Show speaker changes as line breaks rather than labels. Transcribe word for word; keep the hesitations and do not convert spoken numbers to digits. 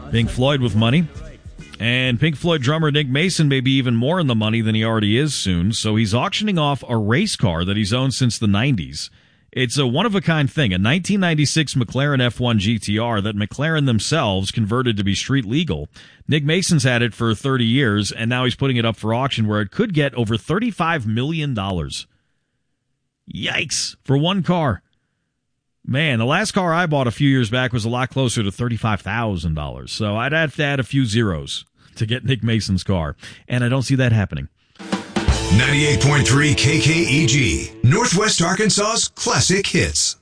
Pink Floyd with money. And Pink Floyd drummer Nick Mason may be even more in the money than he already is soon, so he's auctioning off a race car that he's owned since the nineties. It's a one-of-a-kind thing, a nineteen ninety-six McLaren F one G T R that McLaren themselves converted to be street legal. Nick Mason's had it for thirty years, and now he's putting it up for auction where it could get over thirty-five million dollars. Yikes, for one car. Man, the last car I bought a few years back was a lot closer to thirty-five thousand dollars, so I'd have to add a few zeros to get Nick Mason's car, and I don't see that happening.
ninety-eight point three K K E G, Northwest Arkansas's classic hits.